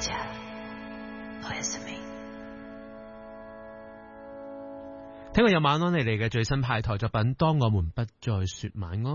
聽日有晚安你哋嘅最新派台作品《當我們不再說晚安》。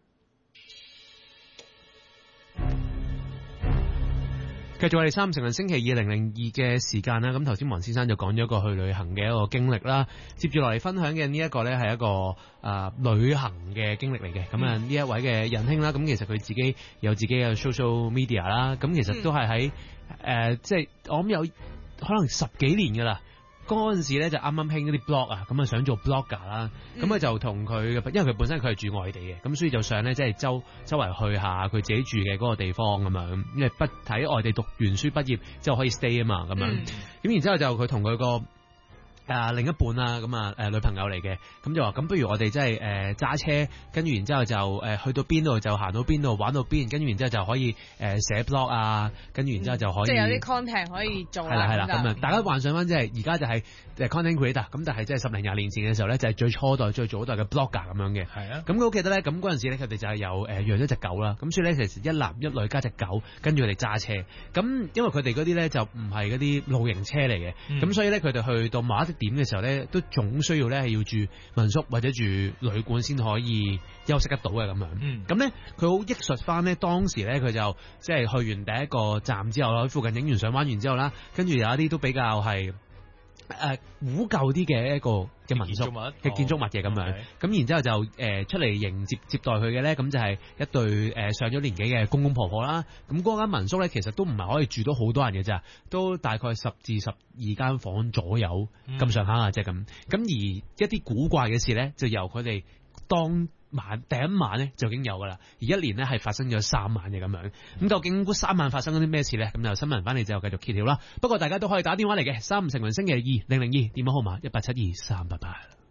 繼續我哋三成人星期2002嘅時間啦，咁頭先黃先生就講咗一個去旅行嘅一個經歷啦，接住落嚟分享嘅呢一個呢係一個旅行嘅經歷嚟嘅，咁呢一位嘅仁兄啦，咁其實佢自己有自己嘅 social media 啦，咁其實都係喺即係我諗有可能10幾年噶啦。嗰陣時咧就啱啱興嗰啲 blog 啊，咁啊想做 blogger 啦，咁啊就同佢，因為佢本身佢係住外地嘅，咁所以就想咧即係周圍去下佢自己住嘅嗰個地方咁樣，因為喺外地讀完書畢業之後可以 stay 啊嘛，咁樣，咁然之後就佢同佢個另一半啊，咁女朋友嚟嘅，咁就話咁不如我哋即係揸車，跟住然之後就去到邊度就行到邊度玩到邊，跟住然之後就可以寫 blog 啊，跟住然之後就可以即係有啲 content 可以做啦，係啦，咁啊大家幻想翻即係而家就係content creator，咁但係即係10零20年前嘅時候咧就係最初代最早代嘅 blogger 咁樣嘅，係啊，咁我記得咧咁嗰陣時咧佢哋就係有養咗隻狗啦，咁所以咧其實一男一女加隻狗，跟住佢哋揸車，咁因為佢哋嗰啲咧就唔係嗰啲露營車嚟嘅，咁所以咧佢哋去到某一點嘅時候咧，都總需要咧係要住民宿或者住旅館先可以休息得到嘅咁樣。咁咧佢好憶述翻咧，當時咧佢就即係去完第一個站之後啦，喺附近影完相玩完之後啦，跟住有一啲都比較係古舊啲嘅一個嘅民宿嘅建築物嘅咁樣。咁然之後就出嚟迎接待佢嘅咧，咁就係一對上咗年紀嘅公公婆婆啦。咁嗰間民宿咧其實都唔係可以住到好多人嘅咋，都大概10至12間房左右咁上下啊，即係咁。咁而一啲古怪嘅事咧，就由佢哋當晚第一晚咧就已經有噶啦，而一年咧係發生咗3晚嘅咁樣。咁究竟嗰3晚發生咗啲咩事咧？咁就新聞翻嚟之後繼續揭曉啦。不過大家都可以打電話嚟嘅，35成雲星期2 002電話號碼18723888。